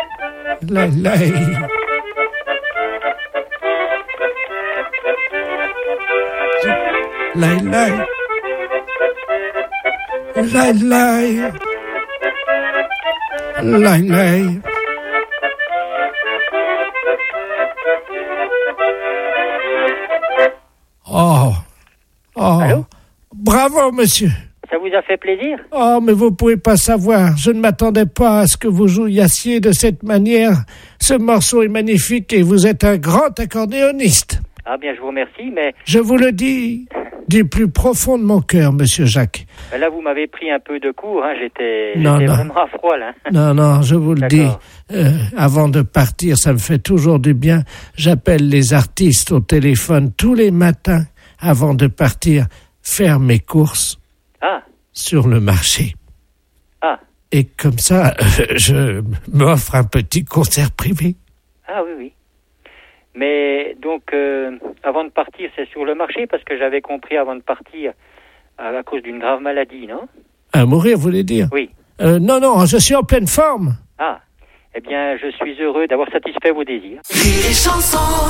Lai, lai. Lai, lai. Lai, lai. Lai, lai. Oh. Allô? Bravo, monsieur. Ça vous a fait plaisir? Oh, mais vous pouvez pas savoir. Je ne m'attendais pas à ce que vous jouissiez de cette manière. Ce morceau est magnifique et vous êtes un grand accordéoniste. Ah bien, je vous remercie, mais... Je vous le dis du plus profond de mon cœur, monsieur Jacques. Là, vous m'avez pris un peu de court, hein. J'étais Non. vraiment à froid, là. Non, je vous le dis. D'accord. Avant de partir, ça me fait toujours du bien. J'appelle les artistes au téléphone tous les matins avant de partir faire mes courses sur le marché. Ah. Et comme ça, je m'offre un petit concert privé. Ah oui. Mais donc, avant de partir, c'est sur le marché, parce que j'avais compris avant de partir, à cause d'une grave maladie, non? À mourir, vous voulez dire? Oui. Non, je suis en pleine forme. Ah. Eh bien, je suis heureux d'avoir satisfait vos désirs. Les chansons.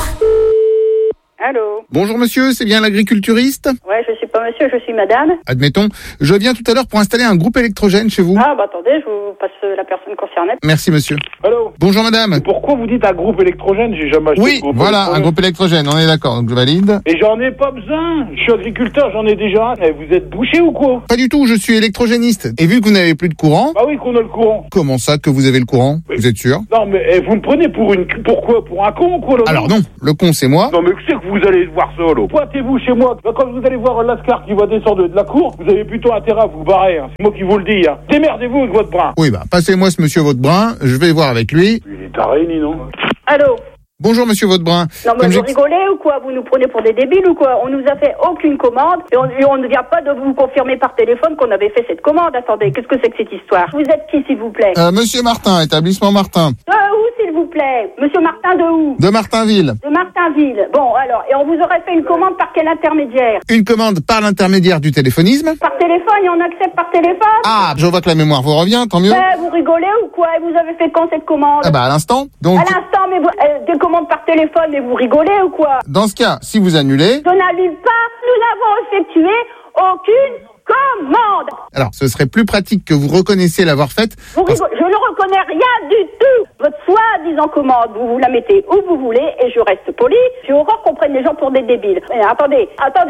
Allô? Bonjour monsieur, c'est bien l'agriculturiste? Ouais, je suis pas monsieur, je suis madame. Admettons, je viens tout à l'heure pour installer un groupe électrogène chez vous. Ah, bah attendez, je vous passe la personne concernée. Merci monsieur. Allô? Bonjour madame. Pourquoi vous dites un groupe électrogène? J'ai jamais acheté Oui, de groupe voilà, électrogène. un groupe électrogène, on est d'accord, donc je valide. Et j'en ai pas besoin. Je suis agriculteur, j'en ai déjà un. Et vous êtes bouché ou quoi? Pas du tout, je suis électrogéniste. Et vu que vous n'avez plus de courant... Bah oui, qu'on a le courant. Comment ça que vous avez le courant? Oui. Vous êtes sûr? Non, mais vous me prenez pour une... Pourquoi? Pour un con ou quoi, là? Alors non, le con c'est moi. Non, mais c'est que vous allez voir ça, là. Pointez-vous chez moi. Quand vous allez voir un lascar qui va descendre de la cour, vous avez plutôt intérêt à vous barrer, hein. C'est moi qui vous le dis, hein. Démerdez-vous avec votre brin. Oui, bah passez-moi ce monsieur Vaudbrun, je vais voir avec lui. Il est taré, non? Allô? Bonjour monsieur Vaudbrun. Non, mais vous rigolez ou quoi? Vous nous prenez pour des débiles ou quoi? On nous a fait aucune commande et on ne vient pas de vous confirmer par téléphone qu'on avait fait cette commande. Attendez, qu'est-ce que c'est que cette histoire? Vous êtes qui, s'il vous plaît? Monsieur Martin, établissement Martin. De où, s'il vous plaît? Monsieur Martin de où? De Martinville. De Martinville. Bon, alors, et on vous aurait fait une commande par quel intermédiaire? Une commande par l'intermédiaire du téléphonisme. Par téléphone, et on accepte par téléphone? Ah, je vois que la mémoire vous revient, tant mieux. Vous rigolez ou quoi? Et vous avez fait quand cette commande? Ah bah à l'instant. Donc, à l'instant, mais des commandes par téléphone, mais vous rigolez ou quoi? dans ce cas, si vous annulez... Je n'annule pas, nous n'avons effectué aucune commande. Alors, ce serait plus pratique que vous reconnaissiez l'avoir faite. Je ne reconnais rien du tout. Votre soi-disant commande, vous la mettez où vous voulez et je reste poli. J'ai horreur qu'on prenne les gens pour des débiles. Mais attendez.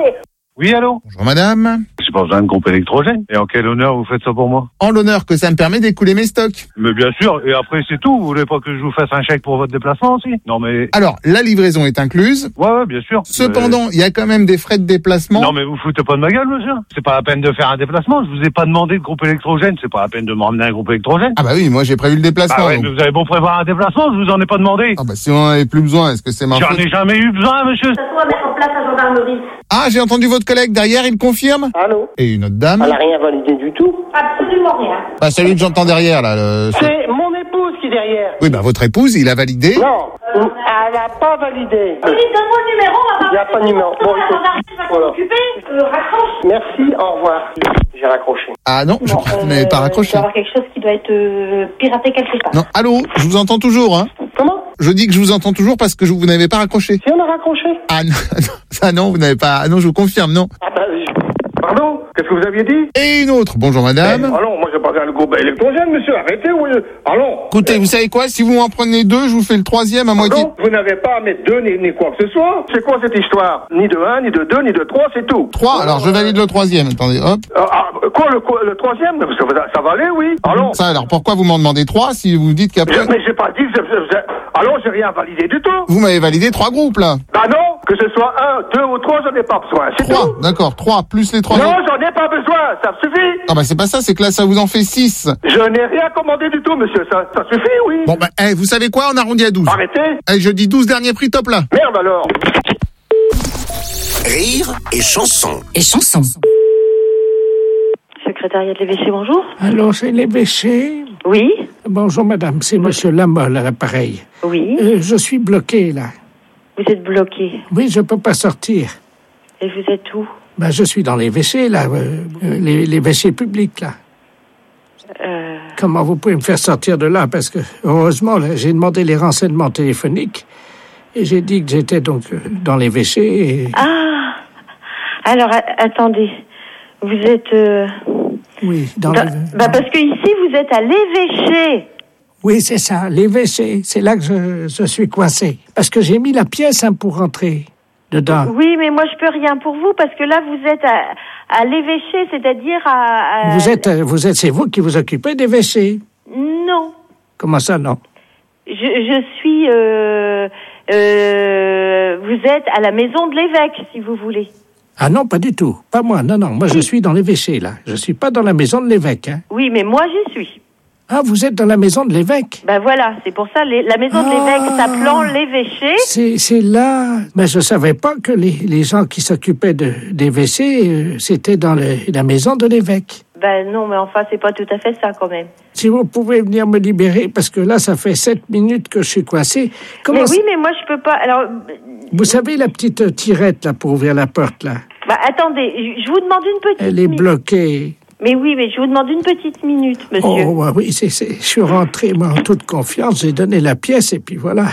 Oui, allô? Bonjour madame. J'ai pas besoin de groupe électrogène. Et en quel honneur vous faites ça pour moi? En l'honneur que ça me permet d'écouler mes stocks. Mais bien sûr, et après c'est tout. Vous voulez pas que je vous fasse un chèque pour votre déplacement aussi? Non mais... Alors, la livraison est incluse. Ouais, bien sûr. Cependant, il y a quand même des frais de déplacement. Non mais vous foutez pas de ma gueule, monsieur. C'est pas la peine de faire un déplacement. Je vous ai pas demandé de groupe électrogène. C'est pas la peine de m'emmener un groupe électrogène. Ah bah oui, moi j'ai prévu le déplacement. Ah ouais, donc. mais vous avez beau prévoir un déplacement, je vous en ai pas demandé. Ah bah si on en avait plus besoin, est-ce que c'est ma J'en faute? ai jamais eu besoin, monsieur. Ça soit mettre en place la gendarmerie. Ah, j'ai entendu votre collègue derrière, il confirme. Allô? Et une autre dame. Elle n'a rien validé du tout. Absolument rien. Bah celui que j'entends derrière là. C'est mon épouse qui est derrière. Oui, bah votre épouse, il a validé. Non, elle n'a pas validé. Donne-moi le numéro, on va Il n'y a pas de numéro. Bon, écoute, voilà. raccroche. Merci, au revoir. J'ai raccroché. Ah non, je crois que vous n'avez pas raccroché. Il doit y avoir quelque chose qui doit être piraté quelque part. Non, allô, je vous entends toujours, hein. Comment? Je dis que je vous entends toujours parce que vous n'avez pas raccroché. Si on a raccroché. Ah non, ça non, vous n'avez pas. Ah non, je vous confirme, non. Ah bah, pardon? Qu'est-ce que vous aviez dit? Et une autre. Bonjour madame. Allons, moi j'ai pas besoin de groupe électrogène, monsieur. Arrêtez, oui. Allons. Écoutez, vous savez quoi? Si vous m'en prenez deux, je vous fais le troisième à moitié. Non, vous n'avez pas à mettre deux ni quoi que ce soit. C'est quoi cette histoire? Ni de 1, ni de 2, ni de 3, c'est tout. 3, alors je valide le troisième. Attendez, hop. Quoi, le troisième? Ça va aller, oui. Allons. Ça, alors pourquoi vous m'en demandez 3 si vous dites qu'après... Mais j'ai pas dit que allons, j'ai rien validé du tout. Vous m'avez validé 3 groupes, là. Bah non, que ce soit 1, 2 ou 3, j'en ai pas besoin. C'est 3, tout. d'accord, 3 plus les 3 Non, autres. j'en ai pas besoin, ça suffit. Ah bah c'est pas ça, c'est que là ça vous en fait 6. Je n'ai rien commandé du tout, monsieur, ça suffit, oui. Bon bah, vous savez quoi, on arrondit à 12. Arrêtez. Je dis 12 derniers prix, top là. Merde alors. Rire et chanson. Secrétariat de l'évêché, bonjour. Allô, c'est l'évêché? Oui. Bonjour madame, c'est monsieur Lamolle à l'appareil. Oui. Je suis bloqué là. Vous êtes bloqué. Oui, je peux pas sortir. Et vous êtes où? Ben, je suis dans l'évêché là, l'évêché public là. Comment vous pouvez me faire sortir de là? Parce que, heureusement, là, j'ai demandé les renseignements téléphoniques et j'ai dit que j'étais donc dans l'évêché. Ah, alors, attendez. Vous êtes... Oui, parce que ici, vous êtes à l'évêché. Oui, c'est ça, l'évêché. C'est là que je suis coincé. Parce que j'ai mis la pièce pour rentrer dedans. Oui, mais moi, je peux rien pour vous, parce que là, vous êtes à l'évêché, c'est-à-dire à... Vous êtes, c'est vous qui vous occupez d'évêché? Non. Comment ça, non? Je suis... vous êtes à la maison de l'évêque, si vous voulez. Ah non, pas du tout. Pas moi, non. Moi, je suis dans l'évêché, là. Je suis pas dans la maison de l'évêque, hein. Oui, mais moi, j'y suis. Ah, vous êtes dans la maison de l'évêque? Ben voilà, c'est pour ça, la maison de l'évêque s'appelant l'évêché. C'est là... Mais je savais pas que les gens qui s'occupaient des WC, c'était dans la maison de l'évêque. Ben non, mais enfin, c'est pas tout à fait ça, quand même. Si vous pouvez venir me libérer, parce que là, ça fait 7 minutes que je suis coincé. Mais oui, mais moi, je peux pas... Alors... Vous savez la petite tirette, là, pour ouvrir la porte, là? Bah, attendez, je vous demande une petite... Elle est bloquée. Mais oui, mais je vous demande une petite minute, monsieur. Oh, oui, je suis rentré, moi, en toute confiance. J'ai donné la pièce, et puis voilà.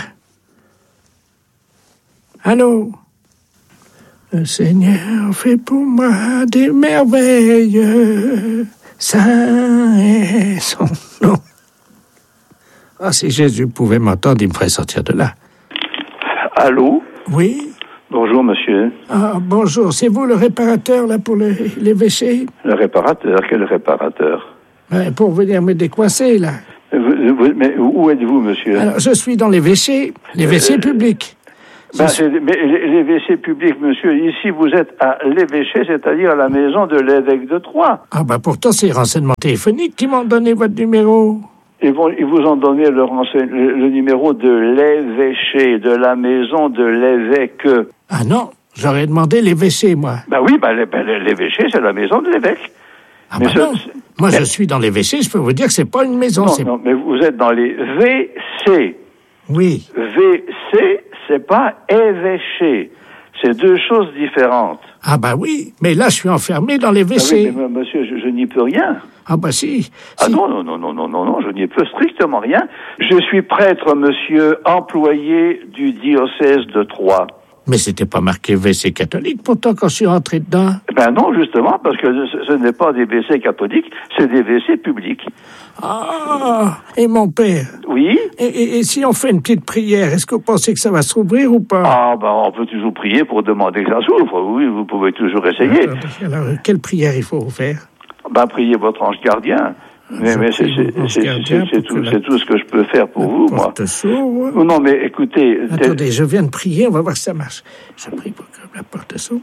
Allô? Le Seigneur fait pour moi des merveilles. Saint est son nom. Ah, si Jésus pouvait m'entendre, il me ferait sortir de là. Allô? Oui? Bonjour, monsieur. Ah, bonjour. C'est vous le réparateur, là, pour l'évêché? Le réparateur? Quel réparateur? Pour venir me décoincer, là. Mais où êtes-vous, monsieur? Alors, je suis dans l'évêché public. Mais l'évêché public, monsieur, ici, vous êtes à l'évêché, c'est-à-dire à la maison de l'évêque de Troyes. Ah, pourtant, c'est les renseignements téléphoniques qui m'ont donné votre numéro. Ils vous ont donné le numéro de l'évêché, de la maison de l'évêque. Ah non, j'aurais demandé l'évêché, moi. L'évêché, c'est la maison de l'évêque. Ah non, moi je suis dans l'évêché, je peux vous dire que c'est pas une maison. Non, mais vous êtes dans les WC. Oui. WC, c'est pas évêché. C'est deux choses différentes. Ah oui, mais là je suis enfermé dans les WC. Ah oui, mais monsieur, je n'y peux rien. Ah si. Ah non, je n'y peux strictement rien. Je suis prêtre, monsieur, employé du diocèse de Troyes. Mais c'était pas marqué WC catholique pourtant quand je suis rentré dedans. Non, justement, parce que ce n'est pas des WC catholiques, c'est des WC publics. Ah, et mon père? Oui? Et si on fait une petite prière, est-ce que vous pensez que ça va s'ouvrir ou pas? On peut toujours prier pour demander que ça s'ouvre. Oui, vous pouvez toujours essayer. Alors, quelle prière il faut faire? Priez votre ange gardien. Mais c'est tout ce que je peux faire pour vous, moi. S'ouvre. Non, mais écoutez... Attendez, je viens de prier, on va voir si ça marche. Je prie pour que la porte s'ouvre.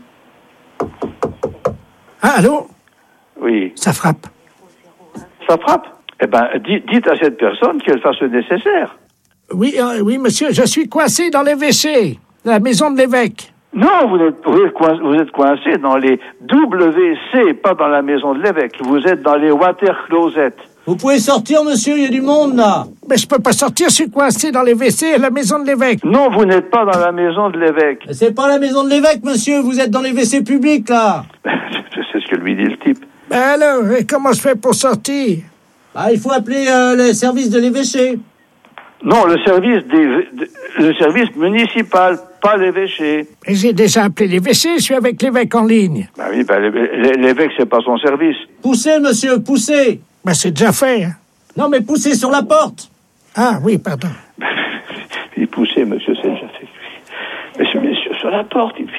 Ah, allô? Oui. Ça frappe. Ça frappe? Dites à cette personne qu'elle fasse le nécessaire. Oui, monsieur, je suis coincé dans l'évêché, la maison de l'évêque. Non, vous êtes coincé dans les WC, pas dans la maison de l'évêque. Vous êtes dans les water closets. Vous pouvez sortir, monsieur, il y a du monde, là. Mais je peux pas sortir, je suis coincé dans les WC à la maison de l'évêque. Non, vous n'êtes pas dans la maison de l'évêque. C'est pas la maison de l'évêque, monsieur, vous êtes dans les WC publics, là. C'est ce que lui dit le type. Alors, comment je fais pour sortir? Il faut appeler le service de l'évêché. Non, le service municipal, pas l'évêché. Et j'ai déjà appelé l'évêché, je suis avec l'évêque en ligne. Oui, l'évêque, c'est pas son service. Poussez, monsieur, poussez. C'est déjà fait. Hein. Non, mais poussez sur la porte. Ah, oui, pardon. Il poussait, monsieur, c'est déjà fait. Monsieur, sur la porte, il...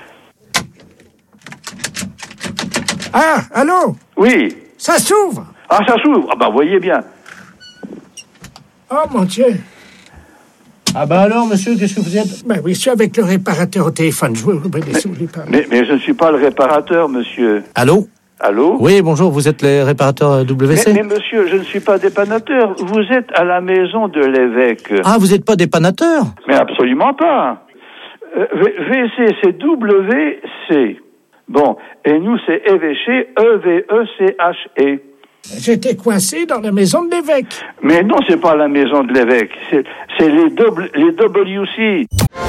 Ah, allô? Oui. Ça s'ouvre. Ah, ça s'ouvre. Voyez bien. Oh, mon Dieu. Alors, monsieur, qu'est-ce que vous êtes? Oui, je suis avec le réparateur au téléphone. Je vous mais je ne suis pas le réparateur, monsieur. Allô? Allô? Oui, bonjour, vous êtes le réparateur WC? Mais monsieur, je ne suis pas dépannateur. Vous êtes à la maison de l'évêque. Ah, vous n'êtes pas dépannateur? Mais absolument pas. WC, c'est WC. Bon, et nous, c'est évêché, EVECHE. J'étais coincé dans la maison de l'évêque. Mais non, c'est pas la maison de l'évêque. C'est les WC.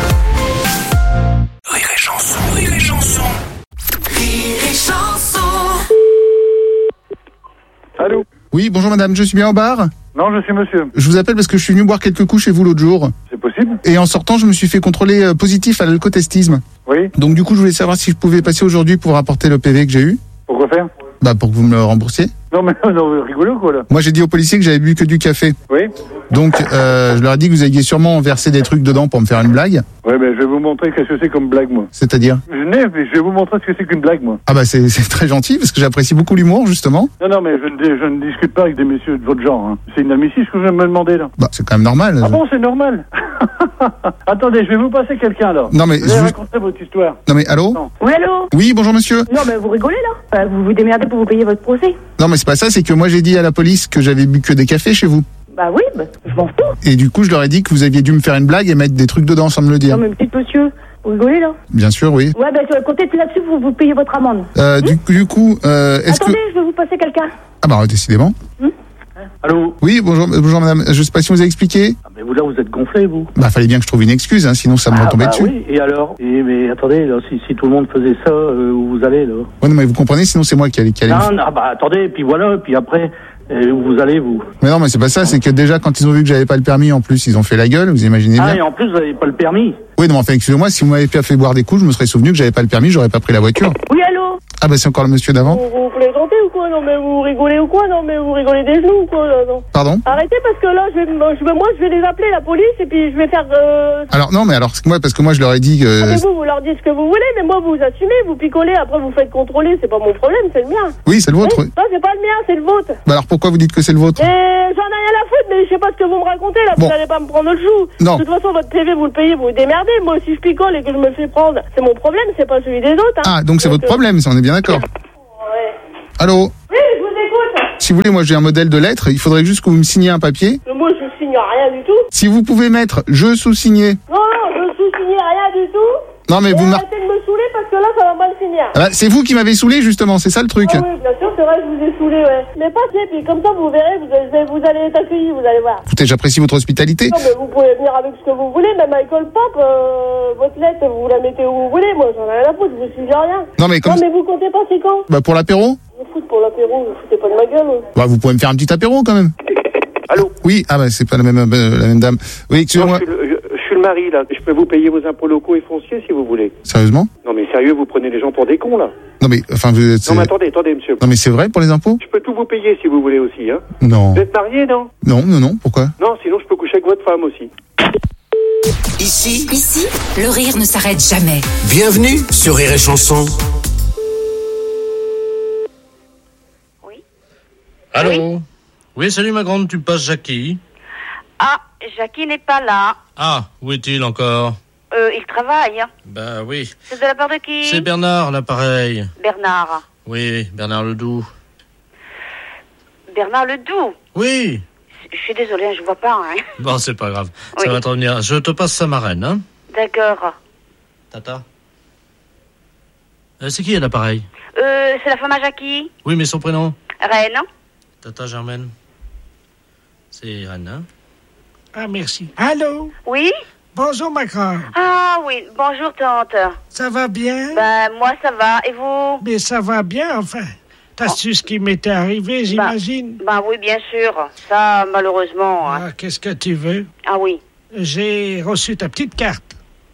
Rire et chanson, rire et chanson. Rire et chanson. Allô? Oui, bonjour madame, je suis bien au bar? Non, je suis monsieur. Je vous appelle parce que je suis venu boire quelques coups chez vous l'autre jour. C'est possible? Et en sortant, je me suis fait contrôler positif à l'alcotestisme. Oui. Donc du coup, je voulais savoir si je pouvais passer aujourd'hui pour apporter le PV que j'ai eu. Pourquoi faire? Bah pour que vous me le remboursiez. Non, mais non, vous rigolez quoi là? Moi j'ai dit aux policiers que j'avais bu que du café. Oui. Donc je leur ai dit que vous alliez sûrement verser des trucs dedans pour me faire une blague. Ouais, mais je vais vous montrer qu'est-ce que c'est comme blague, moi. C'est-à-dire? Je vais vous montrer ce que c'est qu'une blague, moi. Ah bah c'est très gentil parce que j'apprécie beaucoup l'humour justement. Non, mais je ne discute pas avec des messieurs de votre genre. Hein. C'est inadmissible ce que vous me demandez là. Bah c'est quand même normal. Ah bon, c'est normal. Attendez, je vais vous passer quelqu'un là. Non mais vous allez raconter votre histoire. Non mais allô? Non. Oui, allô? Oui, bonjour monsieur. Non, mais vous rigolez là? Vous vous démerdez pour vous payer votre procès. Non mais c'est pas ça, c'est que moi j'ai dit à la police que j'avais bu que des cafés chez vous. Bah oui, je m'en fous. Et du coup je leur ai dit que vous aviez dû me faire une blague et mettre des trucs dedans sans me le dire. Non mais petit monsieur, vous rigolez là? Bien sûr, oui. Ouais, bah comptez là-dessus, vous payez votre amende. Du coup, est-ce Attendez, que... je vais vous passer quelqu'un. Ah bah décidément. Allô? Oui, bonjour madame, je sais pas si vous avez expliqué. Ah, mais vous là, vous êtes gonflé, vous. Bah fallait bien que je trouve une excuse, hein, sinon ça me retombait dessus. Oui, et alors? Mais attendez, là, si tout le monde faisait ça, où vous allez là? Ouais, non mais vous comprenez, sinon c'est moi qui allais... Non, attendez, puis voilà, puis après... où vous allez, vous? Mais non, mais c'est pas ça, c'est que déjà, quand ils ont vu que j'avais pas le permis, en plus, ils ont fait la gueule, vous imaginez bien. Ah, et en plus, vous avez pas le permis? Oui, non, enfin, excusez-moi, si vous m'avez pas fait boire des coups, je me serais souvenu que j'avais pas le permis, j'aurais pas pris la voiture. Oui, allô? Ah, bah, c'est encore le monsieur d'avant. Vous plaisantez ou quoi? Non, mais vous rigolez ou quoi? Non, mais vous rigolez des genoux ou quoi, là, non? Pardon? Arrêtez, parce que là, je vais les appeler, la police, et puis je vais faire, Alors, non, mais alors, parce que moi, je leur ai dit que... Ah, mais vous leur dites ce que vous voulez, mais moi, vous assumez, vous picolez, après vous faites contrôler, c'est pas mon problème, c'est le mien. Oui, c'est le vôtre. Oui. Non, c'est pas le mien, c'est le vôtre. Bah alors, pourquoi vous dites que c'est le vôtre? Et j'en ai rien à foutre, mais je sais pas ce que vous me racontez, là, Bon. vous n'allez pas me prendre le chou. Non. De toute façon, votre PV, vous le payez, vous vous démerdez. Moi, si je picole et que je me fais prendre, c'est mon problème, c'est pas celui des autres, hein. Ah, donc c'est votre problème, ça, on est bien d'accord. Ouais. Allô? Oui, je vous écoute. Si vous voulez, moi, j'ai un modèle de lettre, il faudrait juste que vous me signiez un papier. Mais moi, je signe rien du tout. Si vous pouvez mettre « je sous-signé ». Non, je sous-signe rien du tout. Non, mais Et vous arrêtez de me saouler parce que là, ça va mal finir. Ah bah, c'est vous qui m'avez saoulé, justement, c'est ça le truc. Ah oui, bien sûr, c'est vrai, je vous ai saoulé, ouais. Mais passez, puis comme ça, vous verrez, vous allez être accueillis, vous allez voir. Écoutez, j'apprécie votre hospitalité. Non, mais vous pouvez venir avec ce que vous voulez, même Michael Pop, votre lettre, vous la mettez où vous voulez, moi, j'en ai rien à foutre, je vous suis rien. Non, mais comme... Non, mais vous comptez pas, c'est quand? Bah, pour l'apéro? Vous foutez pour l'apéro, vous foutez pas de ma gueule. Bah, vous pouvez me faire un petit apéro, quand même. Allô? Oui, ah bah, c'est pas la même dame. Oui, excusez-moi. Je suis le mari, là. Je peux vous payer vos impôts locaux et fonciers, si vous voulez. Sérieusement? Non, mais sérieux, vous prenez les gens pour des cons, là. Non, mais, enfin, vous êtes... Non, mais attendez, monsieur. Non, mais c'est vrai pour les impôts? Je peux tout vous payer, si vous voulez aussi, hein. Non. Vous êtes marié, non? Non, pourquoi? Non, sinon je peux coucher avec votre femme aussi. Ici, le rire ne s'arrête jamais. Bienvenue sur Rire et Chanson. Oui. Allô? Oui, salut ma grande, tu me passes Jackie? Ah, Jackie n'est pas là. Ah, où est-il encore? Il travaille. Ben oui. C'est de la part de qui? C'est Bernard, l'appareil. Bernard. Oui, Bernard Ledoux. Bernard Ledoux? Oui. Je suis désolée, je vois pas, hein. Bon, c'est pas grave. Oui. Ça va te revenir. Je te passe sa marraine, hein? D'accord. Tata. C'est qui, l'appareil? C'est la femme à Jackie? Oui, mais son prénom? Reine. Tata Germaine. C'est Irène, hein? Ah, merci. Allô? Oui? Bonjour, ma grande. Ah oui, bonjour tante. Ça va bien? Ben, moi ça va, et vous? Mais ça va bien, enfin. T'as su ce qui m'était arrivé, j'imagine? Ben oui, bien sûr. Ça, malheureusement. Hein. Ah, qu'est-ce que tu veux? Ah oui. J'ai reçu ta petite carte.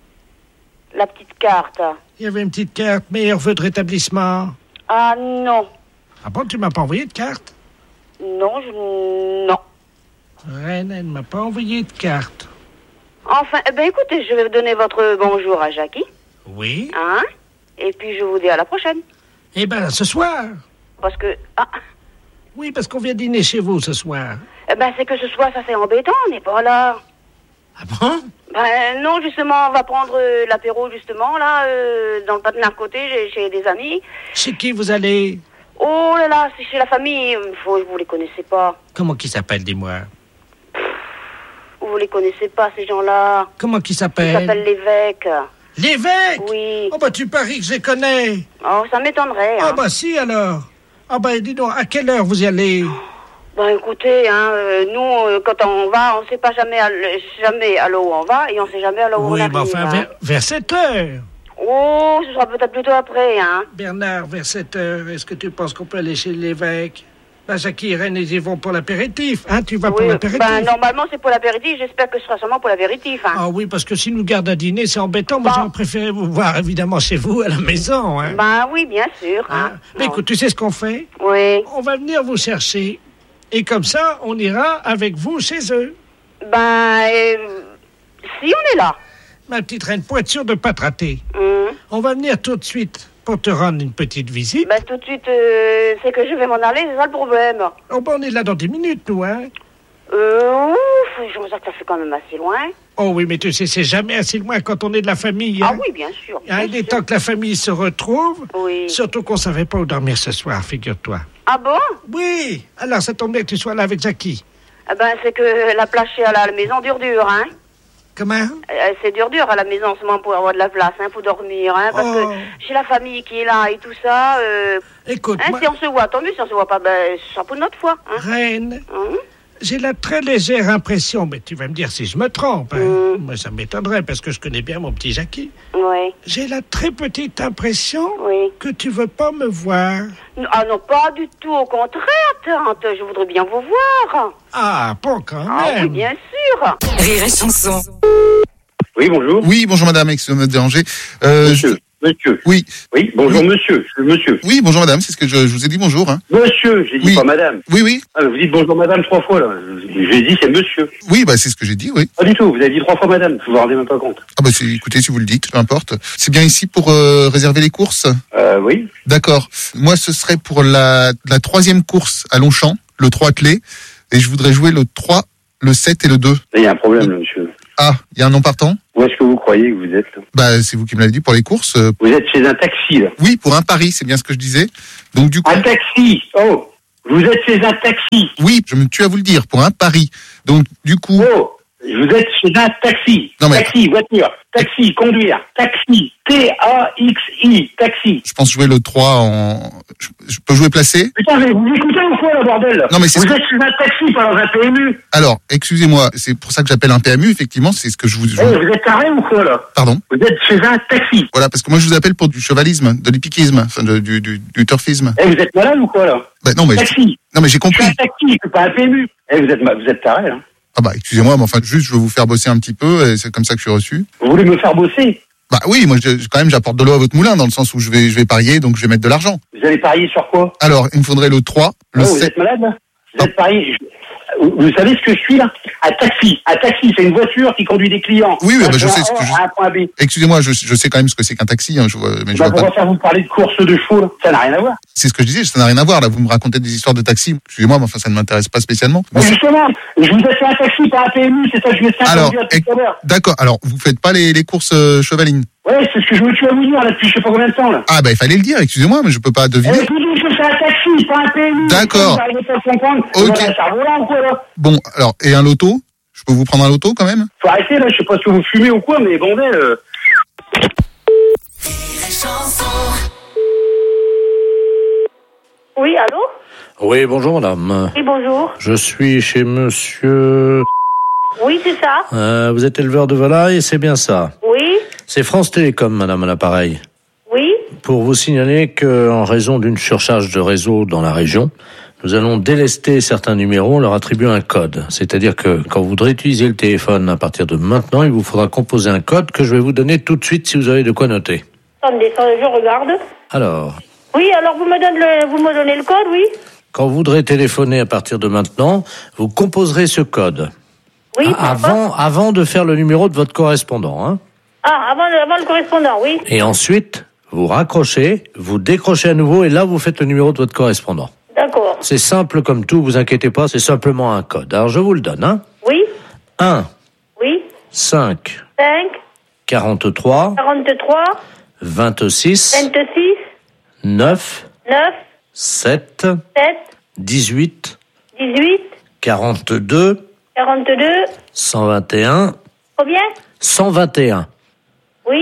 La petite carte. Il y avait une petite carte, meilleur vœu de rétablissement. Ah non. Ah bon, tu m'as pas envoyé de carte? Non, non. Reine, elle ne m'a pas envoyé de carte. Enfin, ben écoutez, je vais vous donner votre bonjour à Jackie. Oui? Hein? Et puis je vous dis à la prochaine. Eh ben, ce soir. Parce que... Ah. Oui, parce qu'on vient dîner chez vous ce soir. Eh ben, c'est que ce soir, ça c'est embêtant, on n'est pas là. Ah bon? Ben non, justement, on va prendre l'apéro, justement, là, dans le patin à côté, chez des amis. Chez qui vous allez? Oh là là, c'est chez la famille, vous les connaissez pas. Comment qui s'appelle, dis-moi? Vous les connaissez pas, ces gens-là. Comment qui s'appelle? Ils s'appellent l'évêque. L'évêque? Oui. Oh bah tu paries que je les connais. Oh, ça m'étonnerait. Ah hein. bah si alors. Ah bah dis donc, à quelle heure vous y allez? Ben écoutez, hein, nous, quand on va, on sait pas jamais à l'eau où on va et on sait jamais à l'eau où on arrive. Oui, bah enfin, hein. vers 7 heures. Oh, ce sera peut-être plutôt après, hein. Bernard, vers 7 heures, est-ce que tu penses qu'on peut aller chez l'évêque? Bah, Jackie et Irène, ils y vont pour l'apéritif. Hein, tu vas pour l'apéritif. Ben, normalement, c'est pour l'apéritif. J'espère que ce sera seulement pour l'apéritif. Hein. Ah oui, parce que s'ils nous gardent à dîner, c'est embêtant. Moi, j'aurais préféré vous voir, évidemment, chez vous, à la maison. Hein. Ben oui, bien sûr. Hein. Mais écoute, tu sais ce qu'on fait? Oui. On va venir vous chercher. Et comme ça, on ira avec vous chez eux. Ben, si on est là. Ma petite reine, pour être sûr de ne pas te rater. On va venir tout de suite pour te rendre une petite visite. Ben, tout de suite, c'est que je vais m'en aller, c'est ça le problème. Oh, ben, on est là dans 10 minutes, nous, hein. Je me sens que ça fait quand même assez loin. Oh oui, mais tu sais, c'est jamais assez loin quand on est de la famille. Ah hein. oui, bien sûr. Il est temps que la famille se retrouve. Oui. Surtout qu'on savait pas où dormir ce soir, figure-toi. Ah bon? Oui. Alors, ça tombe bien que tu sois là avec Jackie. Eh ben, c'est que la plage à la maison dure, hein. Comment? C'est dur à la maison, seulement pour avoir de la place, hein, pour dormir, hein, parce que j'ai la famille qui est là et tout ça. Écoute, hein, si on se voit, tant mieux, si on se voit pas, ben, chapeau de notre foi. Hein. Reine, j'ai la très légère impression, mais tu vas me dire si je me trompe. Hein. Moi, ça m'étonnerait parce que je connais bien mon petit Jackie. Oui. J'ai la très petite impression que tu veux pas me voir. Ah non, pas du tout, au contraire, tante, je voudrais bien vous voir. Ah, bon, quand même. Ah oui, bien sûr. Rire et chanson. Oui, bonjour. Oui, bonjour madame, excusez-moi de me déranger. Monsieur. Oui. Oui, bonjour monsieur. Monsieur. Oui, bonjour madame, c'est ce que je vous ai dit bonjour. Hein. Monsieur, j'ai dit pas madame. Oui. Ah, vous dites bonjour madame 3 fois là. J'ai dit c'est monsieur. Oui, bah c'est ce que j'ai dit, oui. Pas du tout, vous avez dit 3 fois madame, vous vous rendez même pas compte. Ah bah écoutez, si vous le dites, peu importe. C'est bien ici pour réserver les courses? Oui. D'accord. Moi, ce serait pour la 3e course à Longchamp, le 3 attelé, et je voudrais jouer le 3, le 7 et le 2. Il y a un problème là, monsieur. Ah, il y a un non partant? Où est-ce que vous croyez que vous êtes là? Bah, c'est vous qui me l'avez dit pour les courses. Vous êtes chez un taxi là? Oui, pour un pari, c'est bien ce que je disais. Donc du coup. Un taxi. Oh, vous êtes chez un taxi. Oui, je me tue à vous le dire, pour un pari. Donc du coup. Oh, vous êtes chez un taxi. Non, mais... Taxi, voiture, taxi, conduire, taxi, T-A-X-I, taxi. Je pense jouer le 3 en... Je peux jouer placé? Putain, mais vous écoutez ou quoi, le bordel? Non, mais c'est vous êtes chez un taxi, pas dans un PMU. Alors, excusez-moi, c'est pour ça que j'appelle un PMU, effectivement, c'est ce que je vous... vous êtes taré ou quoi, là? Pardon? Vous êtes chez un taxi. Voilà, parce que moi je vous appelle pour du chevalisme, de l'hippiquisme, enfin du turfisme. Vous êtes malade ou quoi, là? Bah, non, mais... Taxi. Non, mais j'ai compris. C'est un taxi, c'est pas un PMU. Vous êtes taré, hein. Ah bah, excusez-moi, mais enfin, juste, je veux vous faire bosser un petit peu, et c'est comme ça que je suis reçu. Vous voulez me faire bosser? Bah oui, moi, quand même, j'apporte de l'eau à votre moulin, dans le sens où je vais parier, donc je vais mettre de l'argent. Vous allez parier sur quoi? Alors, il me faudrait le 3, le 7... Vous êtes malade, là? Vous êtes parié... Vous savez ce que je suis là? Un taxi, c'est une voiture qui conduit des clients. Oui, bah, je sais ce que à un point B. Excusez-moi, je sais quand même ce que c'est qu'un taxi. Hein, mais je vois pourquoi faire vous parler de course de chevaux là? Ça n'a rien à voir. C'est ce que je disais, ça n'a rien à voir. Là, vous me racontez des histoires de taxi. Excusez-moi, mais enfin, ça ne m'intéresse pas spécialement. Mais justement, je vous ai fait un taxi, pas un PMU. C'est ça que je vais faire. Alors, d'accord. Alors, vous faites pas les courses chevalines? Ouais, c'est ce que je me suis à vous dire là depuis je sais pas combien de temps là. Ah bah il fallait le dire. Excusez-moi, mais je peux pas deviner. Je vous dis que c'est un taxi, pas un PMU. D'accord. Ok. Bon, alors, et un loto? Je peux vous prendre un loto quand même? Faut arrêter là, je sais pas si vous fumez ou quoi, mais bordel. Oui, allô? Oui, bonjour madame. Oui, bonjour. Je suis chez monsieur... Oui, c'est ça. Vous êtes éleveur de volailles, c'est bien ça? Oui. C'est France Télécom, madame, à l'appareil. Oui. Pour vous signaler qu'en raison d'une surcharge de réseau dans la région, nous allons délester certains numéros en leur attribuant un code. C'est-à-dire que quand vous voudrez utiliser le téléphone à partir de maintenant, il vous faudra composer un code que je vais vous donner tout de suite si vous avez de quoi noter. Attendez, je regarde. Alors? Oui, alors vous me donnez le code, oui? Quand vous voudrez téléphoner à partir de maintenant, vous composerez ce code. Oui, avant de faire le numéro de votre correspondant, hein. Ah, avant le correspondant, oui. Et ensuite, vous raccrochez, vous décrochez à nouveau et là, vous faites le numéro de votre correspondant. D'accord. C'est simple comme tout, vous inquiétez pas, c'est simplement un code. Alors, je vous le donne, hein. Oui. 1. Oui. 5. 5. 43. 43. 26. 26. 9. 9. 7. 7. 18. 18. 42. 42. 121. Combien? 121. Oui.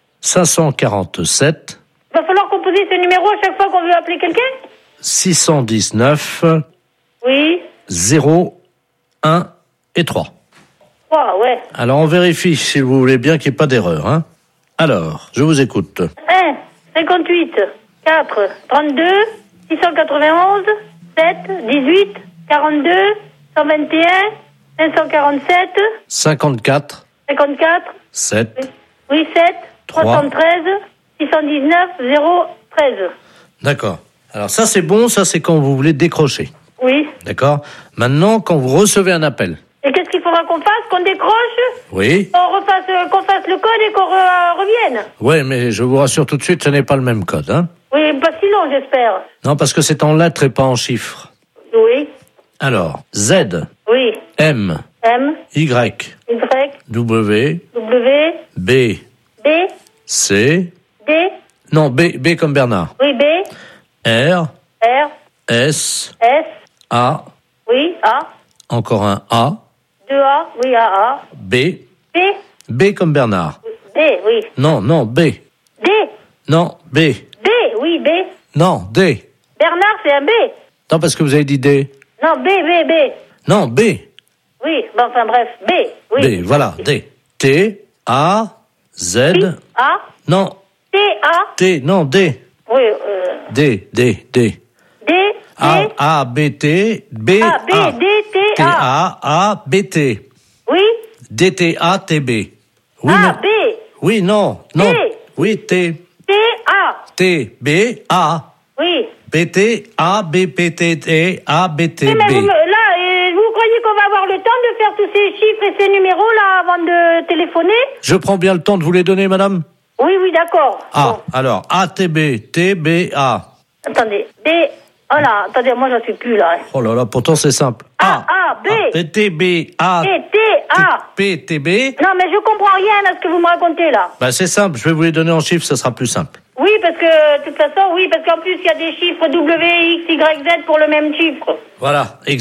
547. Il va falloir composer ce numéro à chaque fois qu'on veut appeler quelqu'un? 619. Oui. 0, 1 et 3. Ah, ouais. Alors, on vérifie, si vous voulez bien, qu'il n'y ait pas d'erreur, hein. Alors, je vous écoute. 1, 58, 4, 32, 691, 7, 18, 42, 121, 547, 54, 54, 7, oui, 7, 3. 313, 619, 013. D'accord. Alors ça c'est bon, ça c'est quand vous voulez décrocher. Oui. D'accord. Maintenant, quand vous recevez un appel. Et qu'est-ce qu'il faudra qu'on fasse? Qu'on décroche? Oui. Qu'on fasse le code et qu'on revienne? Oui, mais je vous rassure tout de suite, ce n'est pas le même code, hein. Oui, pas si long, j'espère. Non, parce que c'est en lettres et pas en chiffres. Oui. Alors, Z. Oui. M. M. Y. Y. W. W. B. B. C. D. Non, B comme Bernard. Oui, B. R. R. S. S. A. Oui, A. Encore un A. 2A. Oui, A. B. B. B comme Bernard. B, oui. Non, B. D. Non, B. B, oui, B. Non, D. Bernard, c'est un B. Non, parce que vous avez dit D. Non, B. Non, B. Oui, bon, enfin bref, B. Oui. B, voilà, D. T, A, Z. Oui, A. Non. T, A. T, non, D. Oui, D. D. A, B, T, B, A. B, D, T, T, A. A, B, T. Oui. D, T, A, T, B. Oui, A, non. B. Oui, non. Oui, T. T, A. T, B, A. Oui. B, T, A, B, P, T, T, A, B, T, Oui, mais B. vous croyez qu'on va avoir le temps de faire tous ces chiffres et ces numéros-là avant de téléphoner? Je prends bien le temps de vous les donner, madame? Oui, d'accord. Ah, alors, A, T, B, T, B, A. Attendez, B... Oh là, attendez, moi j'en suis plus là. Oh là là, pourtant c'est simple. A, B. P, T, B, A. T, A. P, T, B. Non, mais je comprends rien à ce que vous me racontez là. Ben c'est simple, je vais vous les donner en chiffres, ça sera plus simple. Oui, parce que, de toute façon, oui, parce qu'en plus il y a des chiffres W, X, Y, Z pour le même chiffre. Voilà,